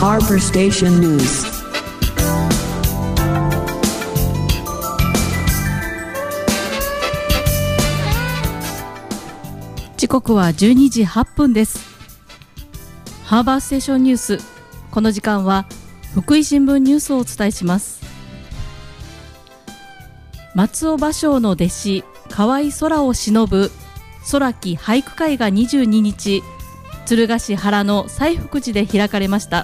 Harbor Station News. 時刻は12時8分です。ハーバーステーションニュース。この時間は福井新聞ニュースをお伝えします。松尾芭蕉の弟子河合空を偲ぶ空木俳句会が22日、敦賀市原の西福寺で開かれました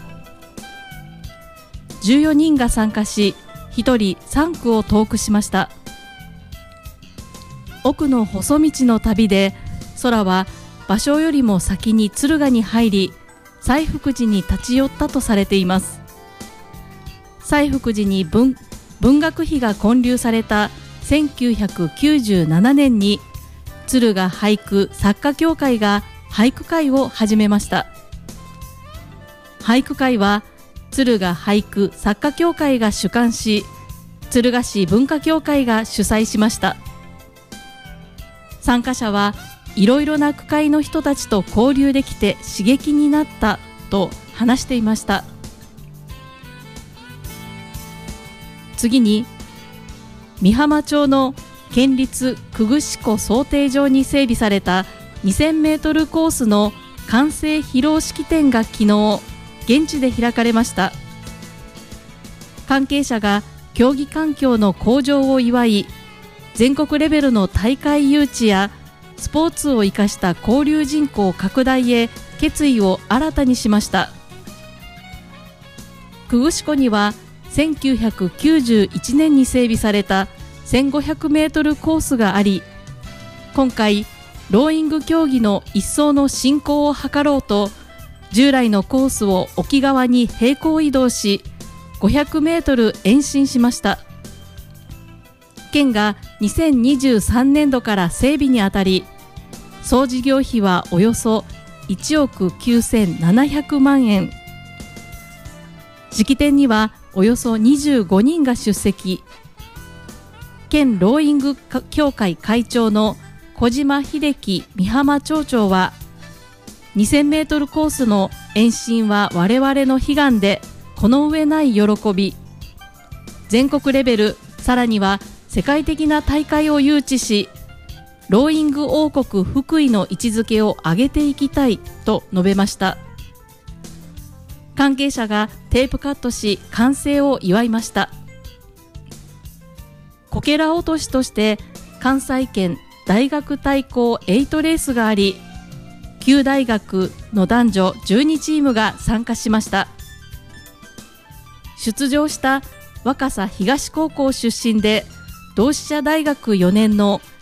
。14人が参加し、1人3句を投句しました。奥の細道の旅で空は芭蕉よりも先に敦賀に入り、西福寺に立ち寄ったとされています。西福寺に文学碑が建立された1997年に敦賀俳句作家協会が俳句会を始めました。俳句会は敦賀俳句作家協会が主管し、敦賀市文化協会が主催しました。参加者はいろいろな区会の人たちと交流できて刺激になったと話していました。次に、美浜町の県立久久子漕艇場に整備された2000メートルコースの完成披露式典が昨日現地で開かれました。関係者が競技環境の向上を祝い、全国レベルの大会誘致やスポーツを生かした交流人口拡大へ決意を新たにしました。久久子湖には1991年に整備された1500メートルコースがあり、今回ローイング競技の一層の振興を図ろうと、従来のコースを沖側に平行移動し500メートル延伸しました。県が2023年度から整備にあたり、総事業費はおよそ1億9700万円。式典にはおよそ25人が出席。県ローイング協会会長の小島秀樹美浜町長は、2000メートルコースの延伸は我々の悲願でこの上ない喜び。全国レベル、さらには世界的な大会を誘致し、ローイング王国福井の位置づけを上げていきたいと述べました。関係者がテープカットし完成を祝いました。こけら落としとして関西圏大学対抗8レースがあり、9大学の男女12チームが参加しました。出場した若狭東高校出身で同志社大学4年の